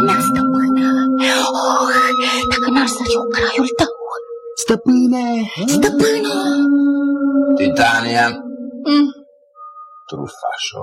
mea, stăpână. Oh, dacă n-ar să fiu craiul tău. Stăpâne! Stăpână! Titania, trufașo,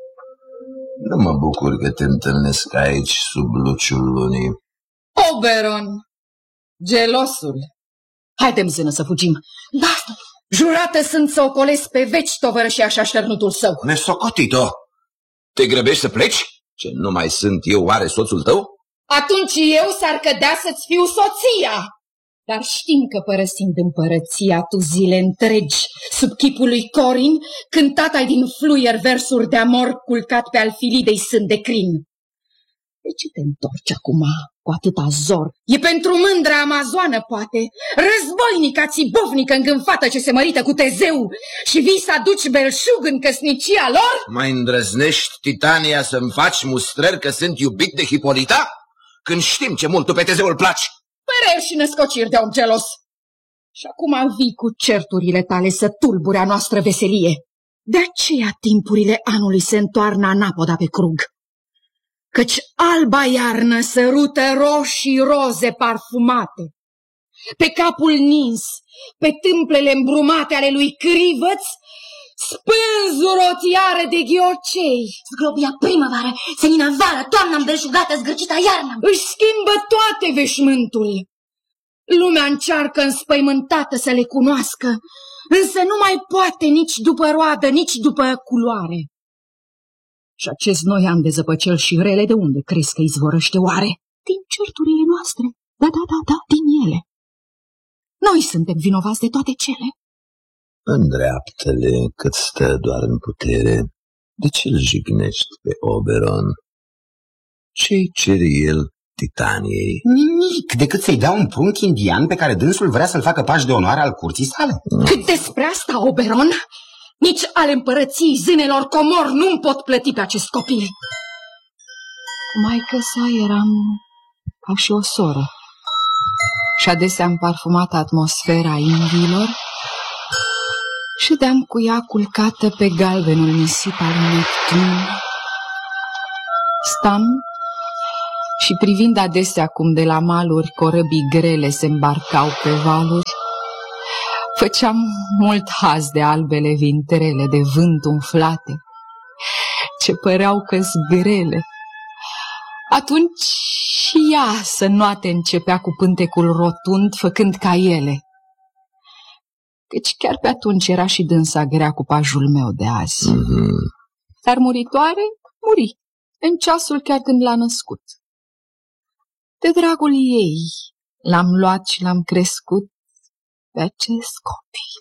nu mă bucur că te întâlnesc aici sub luciul lunii. Oberon, gelosul, haidem, zână, să fugim. Da, stăpână. Jurate sunt să ocolesc pe veci tovărășia și așternutul său. Nesocotito, te grăbești să pleci? Ce, nu mai sunt eu oare soțul tău? Atunci eu s-ar cădea să-ți fiu soția. Dar știm că părăsind împărăția tu zile întregi sub chipul lui Corin, cântat-ai din fluier versuri de amor culcat pe al Filidei sân de crin. De ce te întorci acum cu atâta zor? E pentru mândra amazoană, poate, războinica țibovnică îngânfată ce se mărită cu Tezeu și vii să aduci belșug în căsnicia lor? Mai îndrăznești, Titania, să-mi faci mustrări că sunt iubit de Hipolita? Când știm ce mult tu pe Tezeu îl placi. Păreri și născociri de om gelos. Și acum vii cu certurile tale să tulbure a noastră veselie. De aceea timpurile anului se întoarnă anapoda pe crug. Căci alba iarnă sărută roșii roze parfumate. Pe capul nins, pe tâmplele îmbrumate ale lui Crivăț, spânzură o tiară de ghiocei. Zglobia primăvară, senina vară, toamna îmbelșugată, zgârcita iarna. Își schimbă toate veșmântul. Lumea încearcă înspăimântată să le cunoască, însă nu mai poate nici după roadă, nici după culoare. Și acest noian de zăpăcel și rele, de unde crezi că izvorăște oare? Din certurile noastre, da, din ele. Noi suntem vinovați de toate cele. Îndreaptă-le cât stă doar în putere. De ce-l jignești pe Oberon? Ce-i cere el Titaniei? Nimic, decât să-i dea un prunc indian pe care dânsul vrea să-l facă paș de onoare al curții sale. Cât despre asta, Oberon, nici ale împărăției zânelor comor nu-mi pot plăti pe acest copil. Maică sa eram ca și o soră și adesea am parfumat atmosfera indiilor și de-am cu ea culcată pe galbenul nisip al Neptun. Stam și privind adesea cum de la maluri corăbii grele se îmbarcau pe valuri, făceam mult haz de albele vintrele de vânt umflate, ce păreau că-s grele. Atunci și ea să noate începea cu pântecul rotund, făcând ca ele. Căci chiar pe atunci era și dânsa grea cu pajul meu de azi. Dar muritoare, muri, în ceasul chiar când l-a născut. De dragul ei l-am luat și l-am crescut pe acest copil.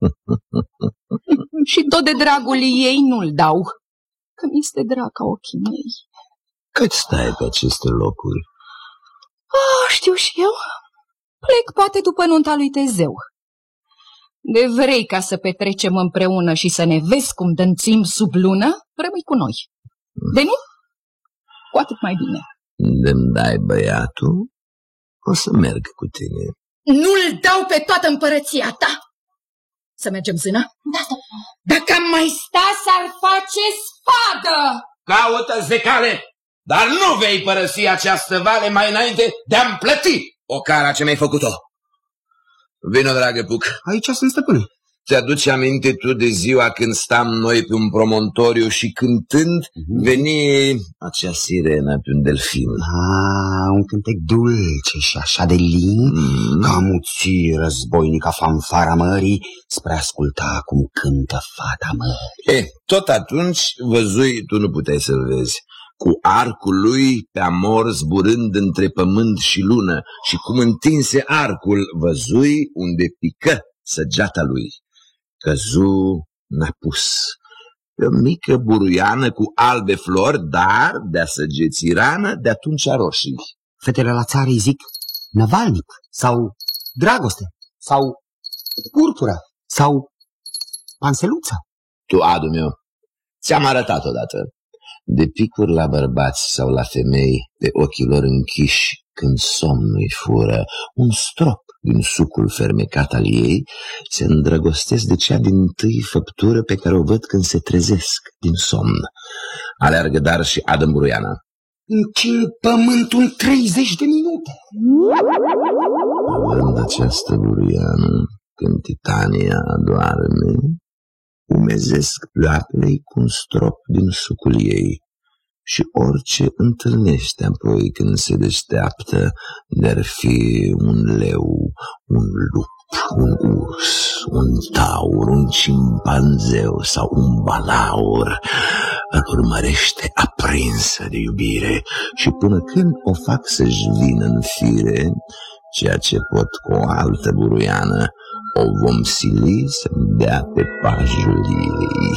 Și tot de dragul ei nu-l dau, că mi-este drag ca ochii mei. Cât stai pe aceste locuri? Știu și eu. Plec poate după nunta lui Tezeu. De vrei ca să petrecem împreună și să ne vezi cum dănțim sub lună, rămâi cu noi. De nu? Cu atât mai bine. De-mi dai băiatul, o să merg cu tine. Nu-l dau pe toată împărăția ta. Să mergem, zână? Da, stăpână. Dacă am mai sta, s-ar face spadă. Caută zecale, dar nu vei părăsi această vale mai înainte de a-mi plăti o cara ce mi-ai făcut-o. Vino, dragă Puc. Aici sunt, stăpâne. Ți-aduci aminte tu de ziua când stam noi pe un promontoriu și cântând veni acea sirenă pe un delfin? Un cântec dulce și așa de lin, ca amuții războinica fanfara mării spre a asculta cum cântă fata mării. Tot atunci văzui, tu nu puteai să-l vezi, cu arcul lui pe amor zburând între pământ și lună și cum întinse arcul văzui unde pică săgeata lui. Căzu n-a-pus pe o mică buruiană cu albe flori, dar de-a săgeții rană de atunci roșii. Fetele la țară îi zic năvalnic sau dragoste sau purpura sau panseluța. Tu, adu meu, ți-am arătat odată. De picuri la bărbați sau la femei, de ochii lor închiși, când somnul-i fură, un strop din sucul fermecat al ei, se îndrăgostesc de cea dintâi făptură pe care o văd când se trezesc din somn. Aleargă dar și adă-mi buruiana. închin pământul în 30 de minute. Vând această Buruiană, când Titania doarme, umezesc pleoapele cu un strop din sucul ei și orice întâlnește apoi când se deșteaptă, de-ar fi un leu, un lup, un urs, un taur, un cimpanzeu sau un balaur, îl urmărește aprinsă de iubire și până când o fac să-și vină în fire, ceea ce pot cu o altă buruiană, o vom sili să-mi dea pe pajul ei.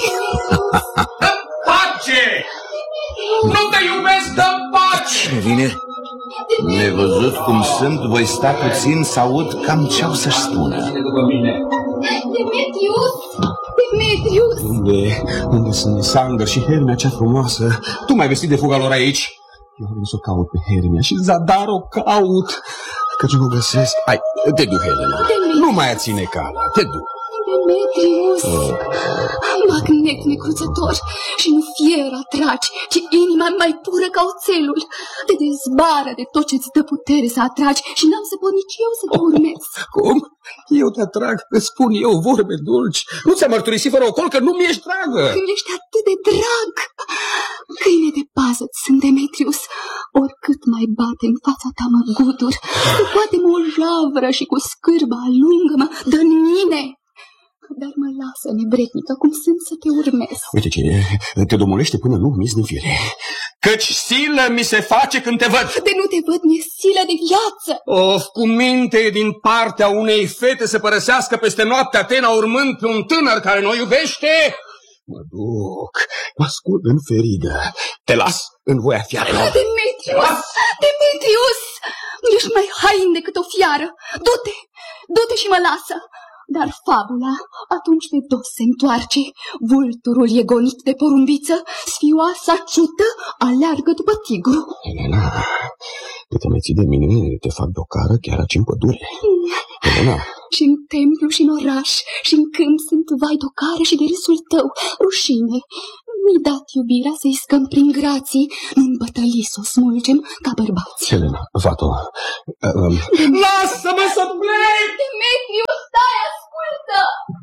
Pace! Nu te iubesc, dă-mi pace! Cine vine? Nevăzut cum sunt, voi sta puțin să aud cam ce-au să-și spună. Demetrius! Demetrius! Unde sunt Sandra și Hermia cea frumoasă? Tu m-ai vestit de fuga lor aici? Eu am venit să o caut pe Hermia și Zadar o caut. Căci nu o găsesc. Hai, te duc, Helena. Nu mai ține cala, te duc. Demetrius! Magnet necruțător și nu fier atragi, ci inima mai pură ca oțelul. Te dezbară de tot ce-ți dă putere să atragi și n-am să pot nici eu să te urmez. Cum? Eu te atrag, îți spun eu vorbe dulci. Nu ți-am mărturisit fără ocol că nu mi-ești dragă. Când ești atât de drag. Câine de pază-ți sunt, Demetrius. Oricât mai bate în fața ta măguturi, scoate-mă o javră și cu scârba alungă-mă, dă-n mine. Dar mă lasă, nebretnică, cum sunt să te urmez. Uite ce te domolește până nu mi-s din fire. Căci silă mi se face când te văd. De nu te văd, mi-e silă de viață. Of, cu minte din partea unei fete să părăsească peste noapte Atena urmând pe un tânăr care nu o iubește? Mă duc, mă ascult în feridă. Te las în voia fiarelor. Demetrius! Demetrius! Ești mai hain decât o fiară. Du-te! Du-te și mă lasă! Dar fabula atunci pe dos se întoarce. Vulturul e gonit de porumbiță, sfioasa ciută aleargă după tigru. Elena, de te mai ții de mine, te fac de o cară chiar aici în pădure. Elena. Și în templu și în oraș și în câmp sunt vai docare și de râsul tău, rușine. Mi-i dat iubirea să-i scăm prin grații, nu-n bătălii să o smulgem ca bărbați. Elena, Vato, lasă-mă să plec! Demetriu, stai, ascultă!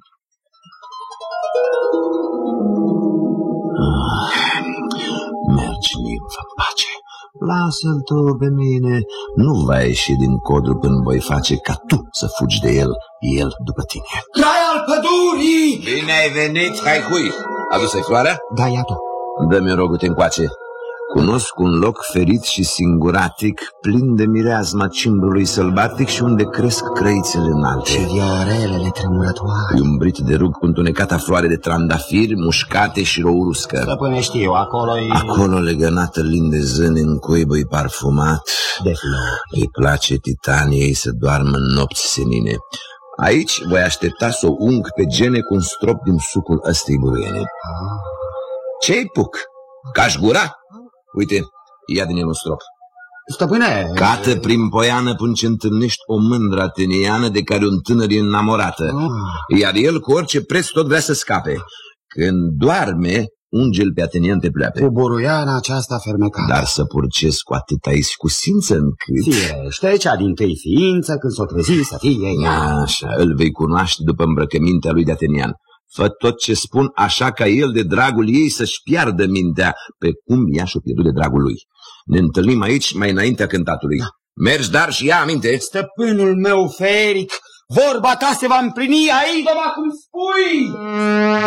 Mergi, nimfă, pace. Lasă-l tu pe mine. Nu va ieși din codru până voi face ca tu să fugi de el după tine. Trai al pădurii! Bine ai venit, hai hui. Adus-ai floarea? Da, iată. Dă-mi rogul-te încoace. Cunosc un loc ferit și singuratic, plin de mireasma cimbrului sălbatic și unde cresc crăițele înalte. Și viorelele tremurătoare. Umbrit de rug cu întunecata floare de trandafiri, mușcate și rouruscă. Stăpâne, știu, acolo-i... Acolo, legănată lin de zâne în coibă-i parfumat, de flori. Îi place Titaniei să doarmă în nopți senine. Aici voi aștepta să o ung pe gene cu un strop din sucul ăstei buruiene. Ce-i puc? Cași gura? Uite, ia din el un strop. Stăpâne... Cată prin poiană până ce întâlnești o mândră ateniană de care un tânăr e înamorată. Iar el cu orice preț tot vrea să scape. Când doarme, unge-l pe atenian pe pleoape. Cu buruiana aceasta fermecată. Dar să purcezi cu atâta iscusință încât... Firește, cea dintâi ființă, când s-o trezi să fie ea. Așa, îl vei cunoaște după îmbrăcămintea lui de atenian. Fă tot ce spun așa ca el de dragul ei să-și piardă mintea, pe cum ea și-o pierdut de dragul lui. Ne întâlnim aici mai înaintea cântatului. Mergi, dar și ia aminte. Stăpânul meu feric, vorba ta se va împlini aici, cum spui!